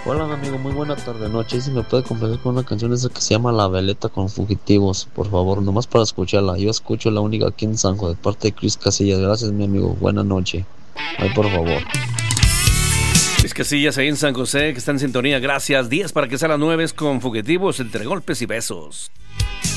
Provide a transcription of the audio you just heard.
Hola amigo, muy buena tarde noche. Y si me puede complacer con una canción esa que se llama La Veleta con Fugitivos, por favor, nomás para escucharla. Yo escucho la única aquí en Sanjo de parte de Chris Casillas. Gracias mi amigo, buena noche. Ay, por favor. Luis Casillas ahí en San José, que está en sintonía. Gracias. 10 para que sea las 9 con Fugitivos, entre golpes y besos.